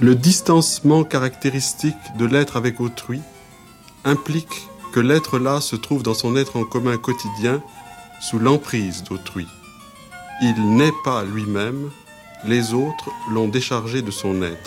Le distancement caractéristique de l'être avec autrui implique que l'être-là se trouve dans son être en commun quotidien sous l'emprise d'autrui. Il n'est pas lui-même, les autres l'ont déchargé de son être.